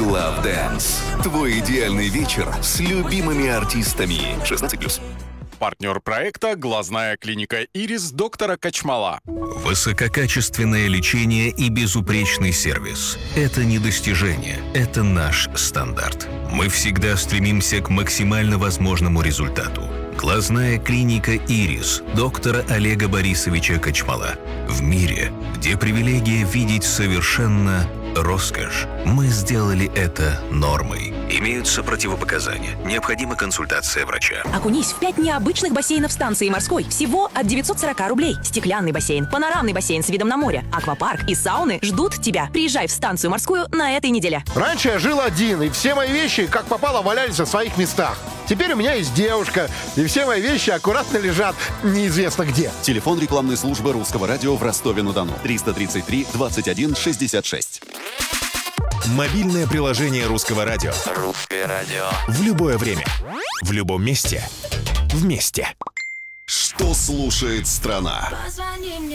Glove Dance. Твой идеальный вечер с любимыми артистами. 16+. Партнер проекта — глазная клиника «Ирис» доктора Качмала. Высококачественное лечение и безупречный сервис – это не достижение, это наш стандарт. Мы всегда стремимся к максимально возможному результату. Глазная клиника «Ирис» доктора Олега Борисовича Качмала. В мире, где привилегия видеть совершенно роскошь, мы сделали это нормой. Имеются противопоказания. Необходима консультация врача. Окунись в 5 необычных бассейнов станции морской. Всего от 940 рублей. Стеклянный бассейн, панорамный бассейн с видом на море, аквапарк и сауны ждут тебя. Приезжай в станцию морскую на этой неделе. Раньше я жил один, и все мои вещи, как попало, валялись на своих местах. Теперь у меня есть девушка, и все мои вещи аккуратно лежат неизвестно где. Телефон рекламной службы Русского радио в Ростове-на-Дону. 333 21 66. Мобильное приложение Русского радио. Русское радио. В любое время. В любом месте. Вместе. Что слушает страна?